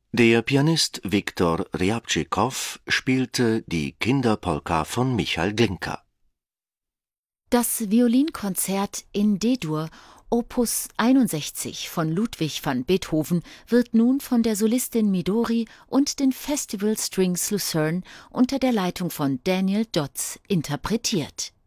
Der Pianist Wiktor Rjabtschikow spielte die Kinderpolka von Michael Glinka. Das Violinkonzert in D-Dur, Opus 61 von Ludwig van Beethoven, wird nun von der Solistin Midori und den Festival Strings Lucerne unter der Leitung von Daniel Dodds interpretiert.